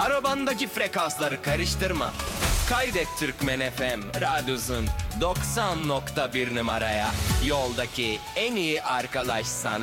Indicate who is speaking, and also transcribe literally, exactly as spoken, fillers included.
Speaker 1: Arabandaki frekansları karıştırma. Kaydet Türkmen F M radyosun doksan nokta bir numaraya. Yoldaki en iyi arkadaş sana.